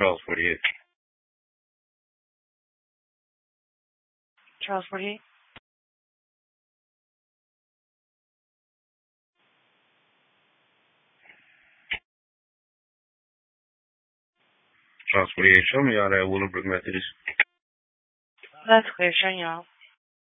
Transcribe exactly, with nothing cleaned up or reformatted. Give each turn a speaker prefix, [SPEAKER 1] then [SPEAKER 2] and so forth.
[SPEAKER 1] Charles forty-eight.
[SPEAKER 2] Charles forty-eight.
[SPEAKER 1] Charles forty-eight, show me all that Willowbrook Methodist.
[SPEAKER 2] That's clear. Shutting you off.